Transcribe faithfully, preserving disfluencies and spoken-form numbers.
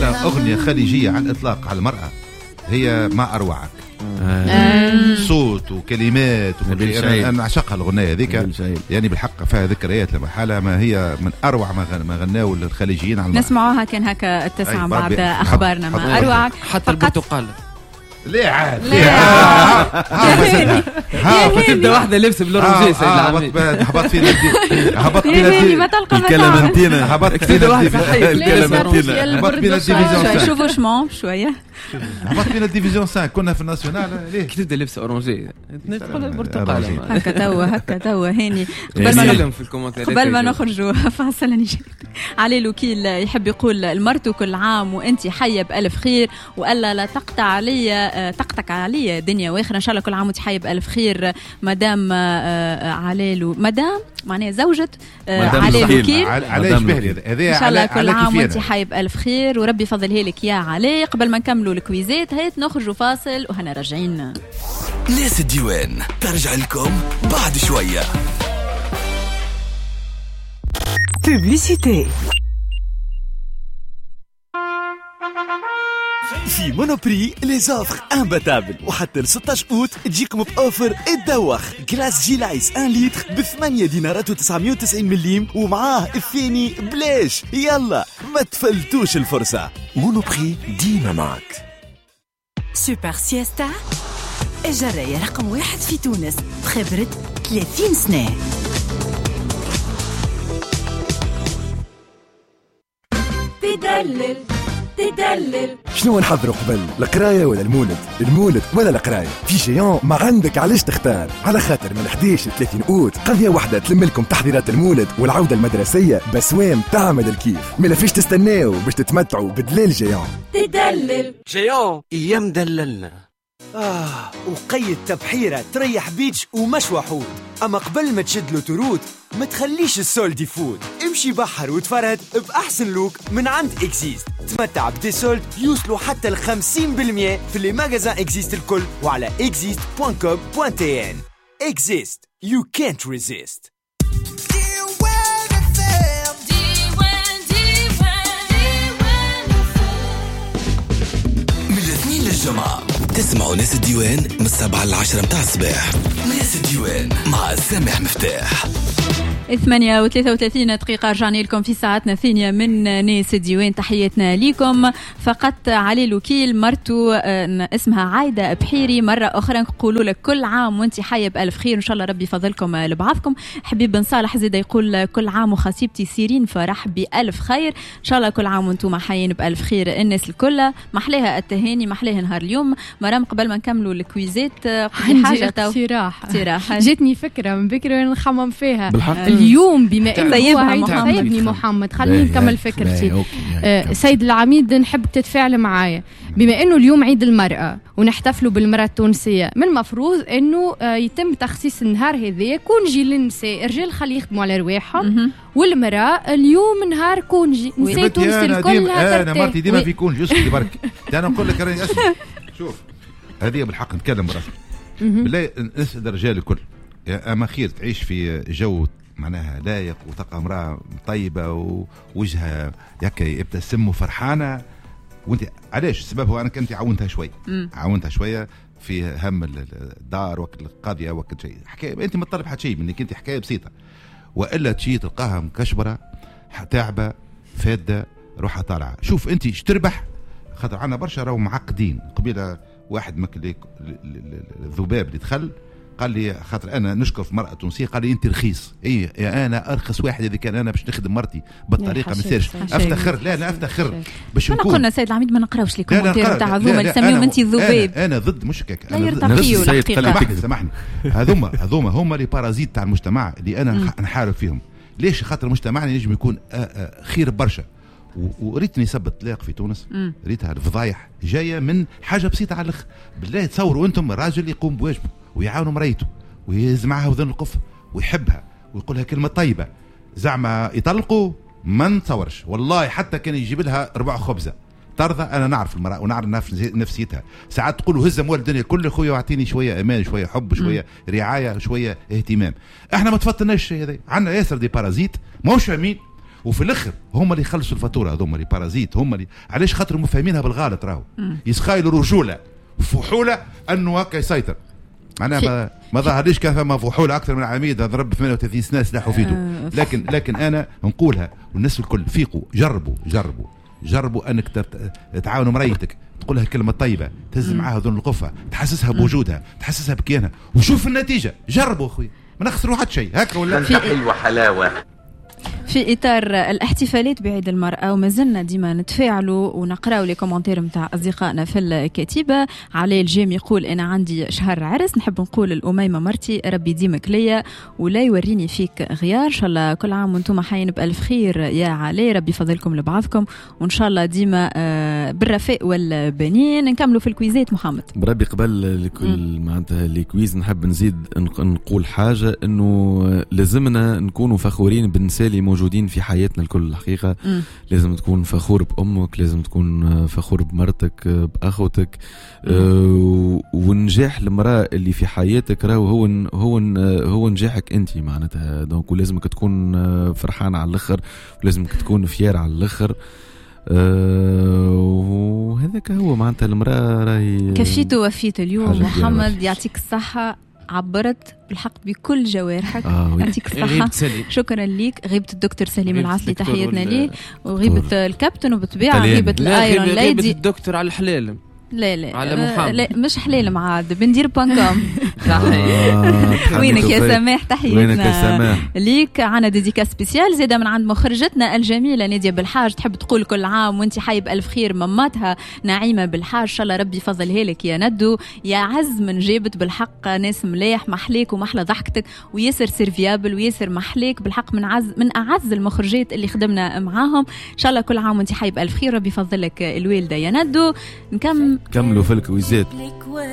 أحلى أغنية خليجية على الإطلاق على المرأة هي ما أروعك. آه. صوت وكلمات أنا, أنا أعشقها الغنية هذيك يعني بالحق فيها ذكريات لما حالة ما هي من أروع ما غناوا الخليجيين على المرأة. نسمعوها كان هكا التسعة بعد أخبارنا ما أروعك حتى البرتقال ليه عاد ليه ها تبدا واحده لبس بالورنجي سيد العميد هبط فينا هبط فينا الكلامنتينا هبط فينا الكلامنتينا هبط فينا الديفيزيون شوفوا شمون شويه هبط فينا الديفيزيون خمسة كنا في الناسيونال ليه تبدا لبس اورنجي ندخل البرتقال هكا توا هكا توا هاني قبل ما في الكومنتات قبل ما نخرجوا فاصل نجي علي الوكيل يحب يقول المرت كل عام وانت حيه بالف خير والا لا تقطع عليا تقطك عليا دنيا واخره ان شاء الله كل عام وانت حيه بالف خير مدام علالو مدام معناها زوجة علي الوكيل علي شبهلي هذه ان شاء الله كل عام وانت حيه بالف خير وربي يفضلها لك يا علي. قبل ما نكملوا الكويزات هيت نخرجوا فاصل وهنا راجعين. ناس الديوان ترجع لكم بعد شويه. بوبليسيتي في مونوبري لي زوفر امباتابل وحتى ل ستة عشر اوت تجيكم باوفر الدوخ كلاس جي لايس واحد لتر ب ثمانية دينارات وتسعمية وتسعين مليم ومعاه الثاني بلاش. يلا ما تفلتوش الفرصة. مونوبري ديما معك. سوبر سيستا الجراية رقم واحد في تونس بخبرة ثلاثين سنة. تدلل تدلل شنو نحضروا قبل القرايه ولا المولد؟ المولد ولا القرايه؟ في جيون ما عندك علاش تختار، على خاطر من احد عشر ل ثلاثين اوت قضيه واحده تلم لكم تحضيرات المولد والعوده المدرسيه بسوام تعمل الكيف. ما فيش تستناو باش تتمتعوا بدلال جيون. تدلل جيون ايام دللنا. آه وقيد تبحيرة تريح بيتش ومشوى حوت. أما قبل ما تشد له تروت ما تخليش السولد يفوت. امشي بحر وتفرهد بأحسن لوك من عند إكزيست. تمتع بدي سولد يوصلوا حتى ل خمسين بالمية في اللي ماغازان إكزيست الكل وعلى إكزيست دوت كوم دوت تي إن. إكزيست you can't resist. من الاثنين للجمعة تسمعوا ناس الديوان من السبعة للعشرة متاع الصباح. ناس الديوان مع سامح مفتاح. ثمانية وثلاثة وثلاثين دقيقة رجعنا لكم في ساعتنا الثانية من ناس الديوان. تحياتنا لكم. فقط علي الوكيل مرتو اسمها عايدة بحيري مرة أخرى نقولوا لك كل عام وانت حية بألف خير وإن شاء الله ربي يفضلكم لبعضكم. حبيب بن صالح زيد يقول كل عام وخصيبتي سيرين فرح بألف خير إن شاء الله كل عام وانتم حيين بألف خير. الناس الكل محليها التهاني محليها نهار اليوم. مرام قبل ما نكملوا الكويزات حاجة اقتراح جاتني فكرة من بكرة نخمم فيها بالحق. اليوم بما انه سيدنا هو محمد. سيدني محمد خليني نكمل فكرتي. آه سيد العميد نحب تتفاعل معايا بما انه اليوم عيد المرأة ونحتفلوا بالمرأة التونسية من المفروض انه آه يتم تخصيص النهار هذا كونجي للنساء. الرجال خلي يخدموا على رواحهم والمرأة اليوم نهار كونجي نساء تونس الكل. انا مرتي ديما في كونجي اسكتي برك. انا نقول لك راني اسمع شوف هذه بالحق نتكلم براسي بالله نسأل الرجال الكل اما خير تعيش في جو معناها لايق وتلقى امرأة طيبة ووجهها يكا يبتسم وفرحانة وانت علاش السبب هو انا كنت عاونتها شوي عاونتها شوية في هم الدار وقت القضية وقت شيء حكاية انت ما تطلب حد شيء منك انت حكاية بسيطة والا تشي تلقاها مكشبرة تعبة فادة روحها طالعة. شوف انت ايش تربح خاطر عنا برشا راهو معقدين. قبيلة واحد مكليك الذباب اللي دخل قال لي خاطر انا نشكر في مرأة تونسية قال لي انت رخيص. اي انا ارخص واحد اذا كان انا باش نخدم مرتي بالطريقه ما سيرش افتخر. لا انا افتخر باش نكون. انا قلنا سيد العميد ما نقراوش لي كومنتير تاع هذوما اللي سميهم انت الذباب. أنا, انا ضد مش هكاك. انا ضد سامحني هذوما هذوما هما لي بارازيت تاع المجتمع اللي انا نحارب فيهم. ليش خاطر مجتمعنا ينجم يكون خير برشا. وريتني سبت طلاق في تونس ريتها الفضايح جايه من حاجه بسيطه على الاخر. بالله تصوروا انتم راجل يقوم بواجبه ويعاونوا مريته ويهز معها وذن القف ويحبها ويقولها كلمه طيبه زعما يطلقوا ما نتصورش والله حتى كان يجيب لها ربع خبزه ترضى. انا نعرف المراه ونعرف نفسيتها. ساعات تقولوا هز اموال الدنيا كل خويا واعطيني شويه امان شويه حب شويه رعايه شويه اهتمام. احنا ما تفطناش الشيء هذا. عندنا ياسر دي بارازيت ماهوش فاهمين وفي الاخر هم اللي يخلصوا الفاتوره، هذوما اللي بارازيت، هم اللي علاش خاطر مفهمينها بالغلط، راهو يسخايلوا رجوله فحوله انه هكا يسيطر. معناها ما, ما ظهرليش كان فما فحوله اكثر من عميد هذا رب ثمانية وثلاثين سنه سلاحوا فيدو. لكن لكن انا نقولها والناس الكل فيقوا، جربوا جربوا جربوا انك تعاونوا مريتك، تقول لها كلمه طيبه، تهز معاها ذون القفه، تحسسها بوجودها، تحسسها بكيانها، وشوف النتيجه. جربوا اخوي، ما نخسروا حتى شيء هكا ولا حلوه حلاوه. في إطار الاحتفالات بعيد المرأة وما زلنا ديما نتفاعلوا ونقراو لي كومنتير متاع أصدقائنا في الكتيبة. علي الجيم يقول أنا عندي شهر عرس، نحب نقول الأميمة مرتي ربي يديمك ليا ولا يوريني فيك غيار. إن شاء الله كل عام وانتم حيين بألف خير يا علي، ربي يفضلكم لبعضكم وإن شاء الله ديما بالرفاء والبنين. نكملوا في الكويزات محمد بربي. قبل لكل معناتها الكويز نحب نزيد نقول حاجة، إنه لازمنا نكونوا فخورين بالنساء اللي موجودين في حياتنا الكل. الحقيقة م. لازم تكون فخور بأمك، لازم تكون فخور بمرتك بأخوتك. أه ونجاح المرأة اللي في حياتك راهو هو هو هو نجاحك انت معناتها. دونك ولازمك تكون فرحان على الاخر، ولازمك تكون فيار على الاخر. أه وهذاك هو معناتها المرأة راهي كفيت ووفيت اليوم. محمد يعطيك الصحة، عبرت بالحق بكل جوارحك. آه يعطيك الصحة. شكرا ليك. غيبة الدكتور سليم العسلي تحياتنا ليه، وغيبة الكابتن وبالطبيعة غيبة الايرون ليدي. غيبة الدكتور على الحلال. لا لا على محمد. لا مش حلال معاد بندير بانكم. وينك يا سماح؟ تحياتنا ليك. عنا ديديكا سبيسيال زيادة من عند مخرجتنا الجميلة نادية بالحاج، تحب تقول كل عام وانت حي بألف خير مماتها نعيمة بالحاج، ان شاء الله ربي يفضلها لك يا ندو. يا عز من جابت بالحق ناس ملاح محليك ومحلى ضحكتك وياسر سيرفيابل وياسر محليك بالحق، من عز من اعز المخرجات اللي خدمنا معاهم. ان شاء الله كل عام وانت حي بألف خير، ربي يفضلك الوالدة يا ندو. نكمل كملوا في الكويزات.